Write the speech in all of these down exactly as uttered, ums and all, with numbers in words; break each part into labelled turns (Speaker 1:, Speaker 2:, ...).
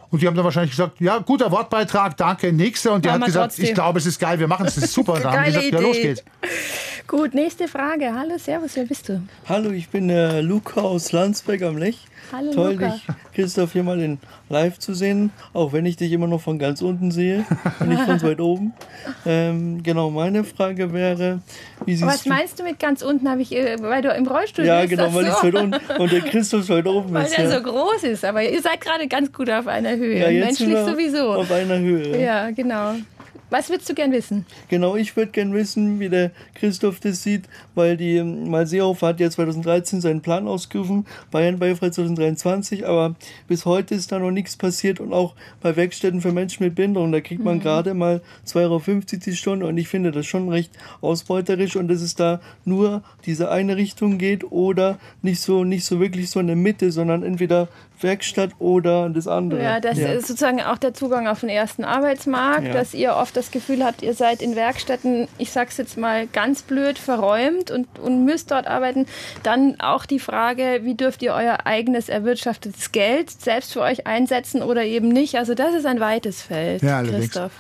Speaker 1: Und die haben dann wahrscheinlich gesagt, ja, guter Wortbeitrag, danke, nächster. Und der
Speaker 2: Machen
Speaker 1: hat
Speaker 2: wir
Speaker 1: gesagt,
Speaker 2: trotzdem.
Speaker 1: ich glaube, es ist geil, wir machen es, das ist super. Und da haben die
Speaker 2: Geile
Speaker 1: gesagt, ja, los
Speaker 2: Idee.
Speaker 1: geht's.
Speaker 2: Gut, nächste Frage. Hallo, servus, wer bist du?
Speaker 3: Hallo, ich bin der Luca aus Landsberg am Lech.
Speaker 2: Hallo,
Speaker 3: Toll,
Speaker 2: Luca.
Speaker 3: dich, Christoph, hier mal in live zu sehen, auch wenn ich dich immer noch von ganz unten sehe und nicht von weit oben. Ähm, genau, meine Frage wäre, wie siehst
Speaker 2: Was
Speaker 3: du...
Speaker 2: meinst du mit ganz unten? Habe ich, äh, weil du im Rollstuhl
Speaker 3: Ja,
Speaker 2: bist?
Speaker 3: genau,
Speaker 2: Ach
Speaker 3: weil ich
Speaker 2: so.
Speaker 3: weit unten und der Christoph weit oben
Speaker 2: Weil
Speaker 3: ist.
Speaker 2: der
Speaker 3: Ja.
Speaker 2: so groß ist. Aber ihr seid gerade ganz gut auf einer Höhe.
Speaker 3: Ja, jetzt sind
Speaker 2: Menschlich
Speaker 3: wir
Speaker 2: sowieso.
Speaker 3: auf einer Höhe.
Speaker 2: Ja, genau. Was würdest du gern wissen?
Speaker 3: Genau, ich würde gerne wissen, wie der Christoph das sieht, weil die ähm, Mal Seehofer hat ja zwanzig dreizehn seinen Plan ausgerufen, Bayern Beifrei zwanzig dreiundzwanzig, aber bis heute ist da noch nichts passiert und auch bei Werkstätten für Menschen mit Behinderung, da kriegt man
Speaker 2: Mhm.
Speaker 3: gerade mal zwei Euro fünfzig die Stunde und ich finde das schon recht ausbeuterisch und dass es da nur diese eine Richtung geht oder nicht so, nicht so wirklich so in der Mitte, sondern entweder Werkstatt oder das andere.
Speaker 2: Ja, das ist sozusagen auch der Zugang auf den ersten Arbeitsmarkt,
Speaker 3: Ja.
Speaker 2: dass ihr oft das Gefühl habt, ihr seid in Werkstätten, ich sag's jetzt mal ganz blöd, verräumt und, und müsst dort arbeiten. Dann auch die Frage, wie dürft ihr euer eigenes erwirtschaftetes Geld selbst für euch einsetzen oder eben nicht? Also das ist ein weites Feld,
Speaker 1: Ja, allerdings.
Speaker 2: Christoph.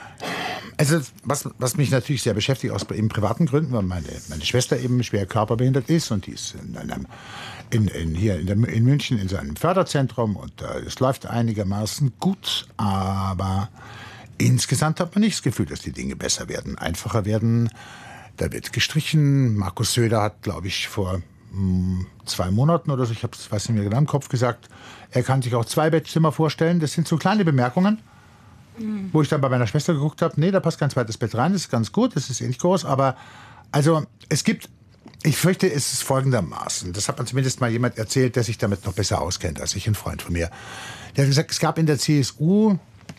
Speaker 1: Also was, was mich natürlich sehr beschäftigt, aus eben privaten Gründen, weil meine, meine Schwester eben schwer körperbehindert ist und die ist in einem, in, in, hier in, der, in München in so einem Förderzentrum und äh, es läuft einigermaßen gut, aber insgesamt hat man nicht das Gefühl, dass die Dinge besser werden, einfacher werden. Da wird gestrichen. Markus Söder hat, glaube ich, vor mh, zwei Monaten oder so, ich habe es weiß nicht mehr genau im Kopf gesagt, er kann sich auch zwei Bettzimmer vorstellen. Das sind so kleine Bemerkungen. Wo ich dann bei meiner Schwester geguckt habe, nee, da passt kein zweites Bett rein, das ist ganz gut, das ist eh nicht groß, aber also es gibt, ich fürchte, es ist folgendermaßen, das hat mir zumindest mal jemand erzählt, der sich damit noch besser auskennt als ich, ein Freund von mir. Der hat gesagt, es gab in der C S U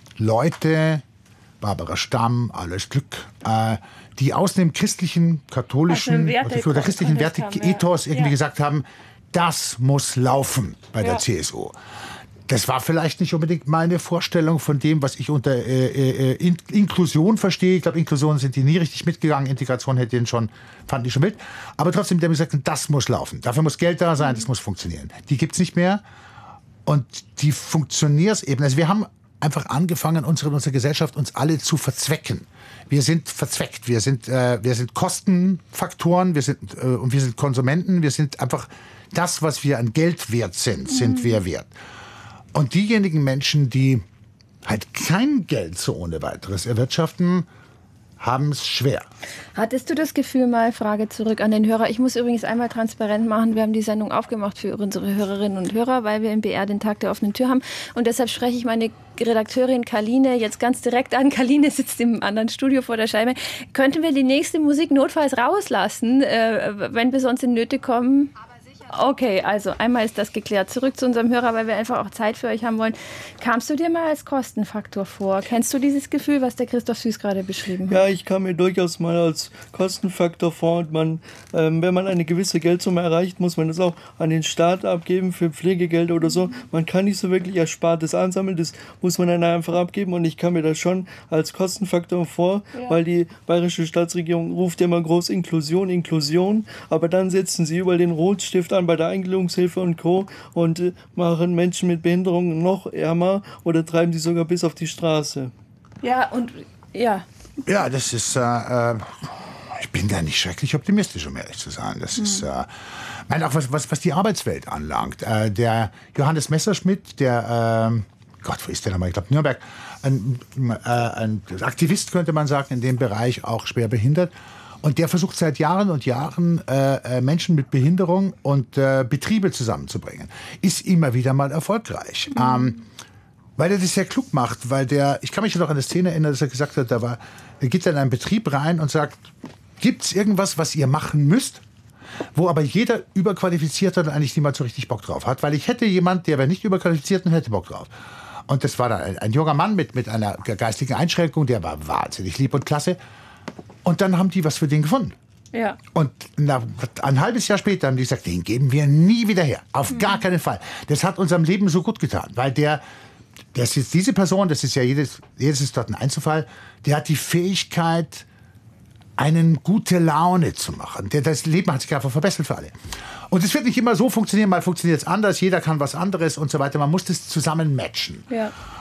Speaker 1: Leute, Barbara Stamm, alles Glück, äh, die aus dem christlichen, katholischen
Speaker 2: Werte-
Speaker 1: oder christlichen
Speaker 2: Kontext haben, ja.
Speaker 1: Werteethos irgendwie
Speaker 2: Ja.
Speaker 1: gesagt haben, das muss laufen bei der
Speaker 2: Ja.
Speaker 1: C S U. Das war vielleicht nicht unbedingt meine Vorstellung von dem, was ich unter äh, äh, In Inklusion verstehe. Ich glaube, Inklusion sind die nie richtig mitgegangen. Integration hätte den schon, fanden die schon wild. Aber trotzdem, der hat gesagt, das muss laufen. Dafür muss Geld da sein, das muss funktionieren. Die gibt's nicht mehr. Und die funktioniert eben. Also wir haben einfach angefangen, unsere, unsere Gesellschaft uns alle zu verzwecken. Wir sind verzweckt. Wir sind, äh, wir sind Kostenfaktoren. Wir sind, äh, und wir sind Konsumenten. Wir sind einfach das, was wir an Geld wert sind, sind
Speaker 2: Mhm.
Speaker 1: wir wert. Und diejenigen Menschen, die halt kein Geld so ohne weiteres erwirtschaften, haben es schwer.
Speaker 2: Hattest du das Gefühl, mal Frage zurück an den Hörer? Ich muss übrigens einmal transparent machen, wir haben die Sendung aufgemacht für unsere Hörerinnen und Hörer, weil wir im B R den Tag der offenen Tür haben. Und deshalb spreche ich meine Redakteurin Karline jetzt ganz direkt an. Karline sitzt im anderen Studio vor der Scheibe. Könnten wir die nächste Musik notfalls rauslassen, äh, wenn wir sonst in Nöte kommen? Okay, also einmal ist das geklärt. Zurück zu unserem Hörer, weil wir einfach auch Zeit für euch haben wollen. Kamst du dir mal als Kostenfaktor vor? Kennst du dieses Gefühl, was der Christoph Süß gerade beschrieben hat?
Speaker 3: Ja, ich kam mir durchaus mal als Kostenfaktor vor und man, ähm, wenn man eine gewisse Geldsumme erreicht, muss man das auch an den Staat abgeben für Pflegegeld oder so. Man kann nicht so wirklich Erspartes ansammeln, das muss man dann einfach abgeben und ich kam mir das schon als Kostenfaktor vor,
Speaker 2: Ja.
Speaker 3: weil die bayerische Staatsregierung ruft ja immer groß Inklusion, Inklusion, aber dann setzen sie überall den Rotstift an bei der Eingliederungshilfe und Co. und äh, machen Menschen mit Behinderung noch ärmer oder treiben sie sogar bis auf die Straße.
Speaker 2: Ja, und ja.
Speaker 1: Ja, das ist, äh, äh, ich bin da nicht schrecklich optimistisch, um ehrlich zu sein. Das
Speaker 2: Hm.
Speaker 1: ist, äh, nein, auch was, was, was die Arbeitswelt anlangt. Äh, der Johannes Messerschmidt, der, äh, Gott, wo ist der nochmal? Ich glaube, Nürnberg, ein, äh, ein Aktivist, könnte man sagen, in dem Bereich, auch schwer behindert. Und der versucht seit Jahren und Jahren, äh, Menschen mit Behinderung und äh, Betriebe zusammenzubringen. Ist immer wieder mal erfolgreich. Mhm. Ähm, weil er das sehr klug macht. Weil der, ich kann mich noch an eine Szene erinnern, dass er gesagt hat, da war, er geht in einen Betrieb rein und sagt, gibt's irgendwas, was ihr machen müsst? Wo aber jeder überqualifiziert hat und eigentlich niemand so richtig Bock drauf hat. Weil ich hätte jemand, der wäre nicht überqualifiziert und hätte Bock drauf. Und das war dann ein, ein junger Mann mit, mit einer geistigen Einschränkung, der war wahnsinnig lieb und klasse. Und dann haben die was für den gefunden.
Speaker 2: Ja.
Speaker 1: Und na, ein halbes Jahr später haben die gesagt, den geben wir nie wieder her. Auf
Speaker 2: Mhm.
Speaker 1: gar keinen Fall. Das hat unserem Leben so gut getan. Weil der, das ist diese Person, das ist ja jedes, jedes ist dort ein Einzelfall, der hat die Fähigkeit, einen gute Laune zu machen. Der, das Leben hat sich einfach verbessert für alle. Und es wird nicht immer so funktionieren, mal funktioniert es anders, jeder kann was anderes und so weiter. Man muss das zusammen matchen.
Speaker 2: Ja.